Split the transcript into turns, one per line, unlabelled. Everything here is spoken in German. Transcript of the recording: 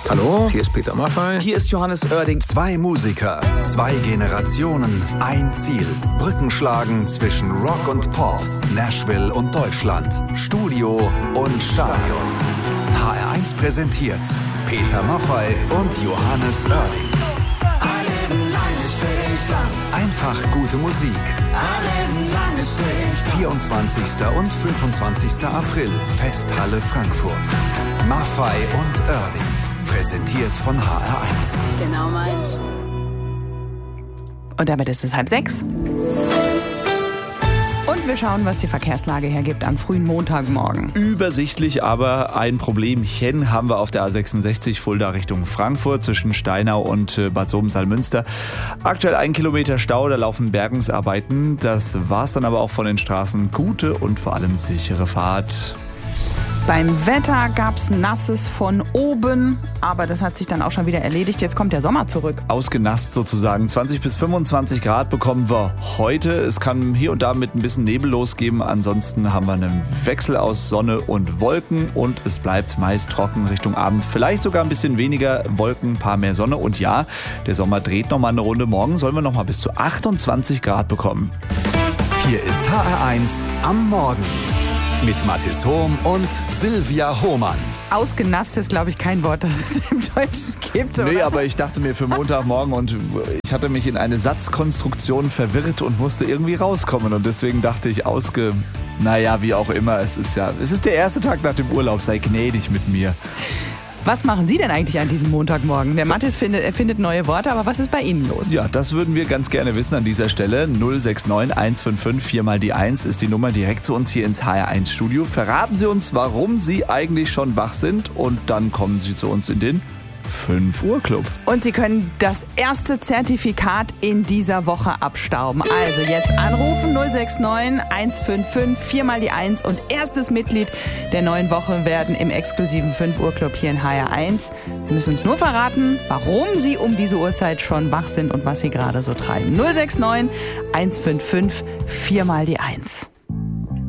Hallo, hier ist Peter Maffay.
Hier ist Johannes Oerding.
Zwei Musiker, zwei Generationen, ein Ziel. Brücken schlagen zwischen Rock und Pop, Nashville und Deutschland, Studio und Stadion. HR1 präsentiert Peter Maffay und Johannes Oerding. Einfach gute Musik. 24. und 25. April, Festhalle Frankfurt. Maffay und Oerding. Präsentiert von HR1.
Genau meins.
Und damit ist es 5:30. Und wir schauen, was die Verkehrslage hergibt am frühen Montagmorgen.
Übersichtlich, aber ein Problemchen haben wir auf der A66 Fulda Richtung Frankfurt zwischen Steinau und Bad Sobensalmünster. Aktuell 1 Kilometer Stau, da laufen Bergungsarbeiten. Das war's dann aber auch von den Straßen. Gute und vor allem sichere Fahrt.
Beim Wetter gab's Nasses von oben, aber das hat sich dann auch schon wieder erledigt. Jetzt kommt der Sommer zurück.
Ausgenasst sozusagen. 20 bis 25 Grad bekommen wir heute. Es kann hier und da mit ein bisschen Nebel losgeben. Ansonsten haben wir einen Wechsel aus Sonne und Wolken und es bleibt meist trocken Richtung Abend. Vielleicht sogar ein bisschen weniger Wolken, ein paar mehr Sonne. Und ja, der Sommer dreht nochmal eine Runde. Morgen sollen wir nochmal bis zu 28 Grad bekommen.
Hier ist HR1 am Morgen. Mit Mathis Hohm und Silvia Hohmann.
Ausgenasst ist, glaube ich, kein Wort, das es im Deutschen gibt, oder?
Nee, aber ich dachte mir für Montagmorgen und ich hatte mich in eine Satzkonstruktion verwirrt und musste irgendwie rauskommen. Und deswegen dachte ich, naja, wie auch immer, es ist der erste Tag nach dem Urlaub, sei gnädig mit mir.
Was machen Sie denn eigentlich an diesem Montagmorgen? Der Mathis findet neue Worte, aber was ist bei Ihnen los?
Ja, das würden wir ganz gerne wissen an dieser Stelle. 069 155 4 mal die 1 ist die Nummer direkt zu uns hier ins HR1 Studio. Verraten Sie uns, warum Sie eigentlich schon wach sind und dann kommen Sie zu uns in den 5 Uhr Club.
Und Sie können das erste Zertifikat in dieser Woche abstauben. Also jetzt anrufen 069 155 4 mal die 1 und erstes Mitglied der neuen Woche werden im exklusiven 5 Uhr Club hier in HR1. Sie müssen uns nur verraten, warum Sie um diese Uhrzeit schon wach sind und was Sie gerade so treiben. 069 155 4 mal die 1.